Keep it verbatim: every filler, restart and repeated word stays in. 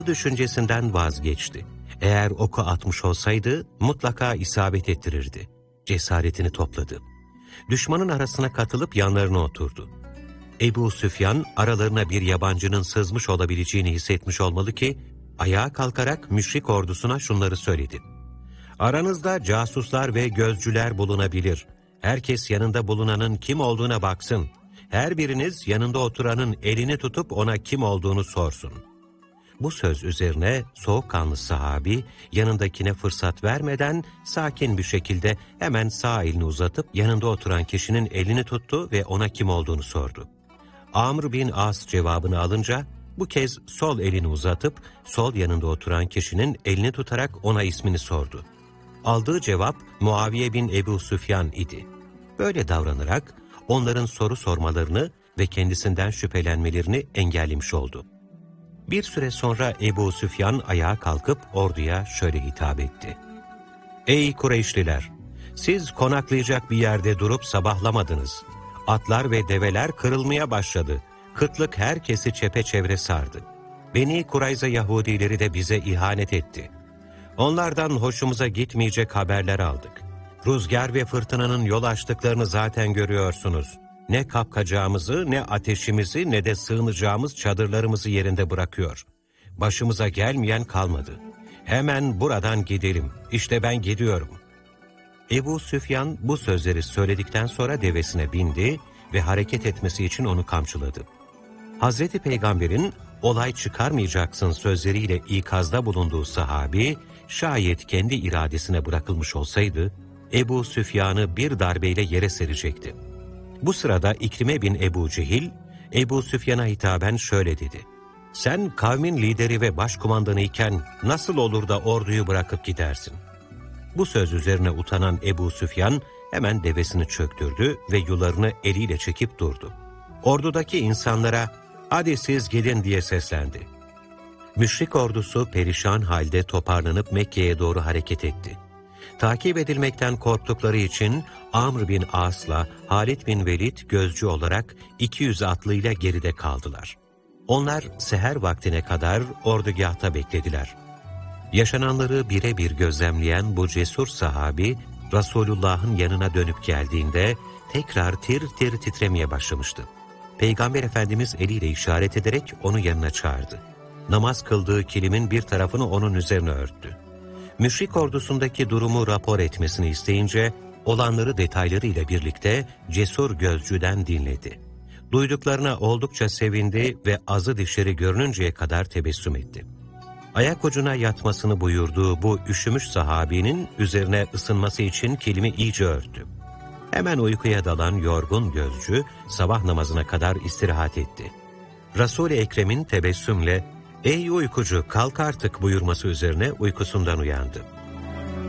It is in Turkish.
düşüncesinden vazgeçti. Eğer oku atmış olsaydı mutlaka isabet ettirirdi. Cesaretini topladı. Düşmanın arasına katılıp yanlarına oturdu. Ebu Süfyan aralarına bir yabancının sızmış olabileceğini hissetmiş olmalı ki ayağa kalkarak müşrik ordusuna şunları söyledi. Aranızda casuslar ve gözcüler bulunabilir. Herkes yanında bulunanın kim olduğuna baksın. Her biriniz yanında oturanın elini tutup ona kim olduğunu sorsun. Bu söz üzerine soğukkanlı sahabi yanındakine fırsat vermeden sakin bir şekilde hemen sağ elini uzatıp yanında oturan kişinin elini tuttu ve ona kim olduğunu sordu. Amr bin As cevabını alınca bu kez sol elini uzatıp sol yanında oturan kişinin elini tutarak ona ismini sordu. Aldığı cevap Muaviye bin Ebu Süfyan idi. Böyle davranarak onların soru sormalarını ve kendisinden şüphelenmelerini engellemiş oldu. Bir süre sonra Ebu Süfyan ayağa kalkıp orduya şöyle hitap etti. Ey Kureyşliler! Siz konaklayacak bir yerde durup sabahlamadınız. Atlar ve develer kırılmaya başladı. Kıtlık herkesi çepeçevre sardı. Beni Kurayza Yahudileri de bize ihanet etti. Onlardan hoşumuza gitmeyecek haberler aldık. Rüzgar ve fırtınanın yol açtıklarını zaten görüyorsunuz. Ne kapkacağımızı, ne ateşimizi, ne de sığınacağımız çadırlarımızı yerinde bırakıyor. Başımıza gelmeyen kalmadı. Hemen buradan gidelim. İşte ben gidiyorum. Ebu Süfyan bu sözleri söyledikten sonra devesine bindi ve hareket etmesi için onu kamçıladı. Hazreti Peygamber'in olay çıkarmayacaksın sözleriyle ikazda bulunduğu sahabi, şayet kendi iradesine bırakılmış olsaydı, Ebu Süfyan'ı bir darbeyle yere serecekti. Bu sırada İkrime bin Ebu Cehil, Ebu Süfyan'a hitaben şöyle dedi. Sen kavmin lideri ve başkumandanı iken nasıl olur da orduyu bırakıp gidersin? Bu söz üzerine utanan Ebu Süfyan hemen devesini çöktürdü ve yularını eliyle çekip durdu. Ordudaki insanlara hadi siz gidin diye seslendi. Müşrik ordusu perişan halde toparlanıp Mekke'ye doğru hareket etti. Takip edilmekten korktukları için Amr bin As'la Halid bin Velid gözcü olarak iki yüz atlıyla geride kaldılar. Onlar seher vaktine kadar ordugahta beklediler. Yaşananları birebir gözlemleyen bu cesur sahabi, Resulullah'ın yanına dönüp geldiğinde tekrar tir tir titremeye başlamıştı. Peygamber Efendimiz eliyle işaret ederek onu yanına çağırdı. Namaz kıldığı kilimin bir tarafını onun üzerine örttü. Müşrik ordusundaki durumu rapor etmesini isteyince, olanları detaylarıyla birlikte cesur gözcüden dinledi. Duyduklarına oldukça sevindi ve azı dişleri görününceye kadar tebessüm etti. Ayak ucuna yatmasını buyurduğu bu üşümüş sahabinin üzerine ısınması için kilimi iyice örttü. Hemen uykuya dalan yorgun gözcü sabah namazına kadar istirahat etti. Resul-i Ekrem'in tebessümle "Ey uykucu kalk artık" buyurması üzerine uykusundan uyandı.